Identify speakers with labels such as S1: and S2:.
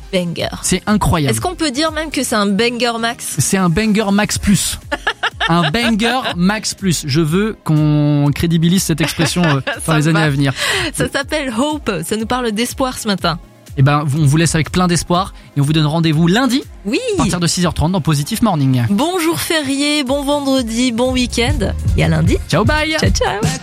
S1: banger.
S2: C'est incroyable.
S1: Est-ce qu'on peut dire même que c'est un banger max?
S2: C'est un banger max plus. Un banger max plus. Je veux qu'on crédibilise cette expression dans les années à venir.
S1: Ça s'appelle Hope. Ça nous parle d'espoir ce matin.
S2: Et on vous laisse avec plein d'espoir et on vous donne rendez-vous lundi
S1: Oui.
S2: à partir de 6h30 dans Positive Morning.
S1: Bon jour férié, bon vendredi, bon week-end et à lundi.
S2: Ciao, bye.
S1: Ciao, ciao.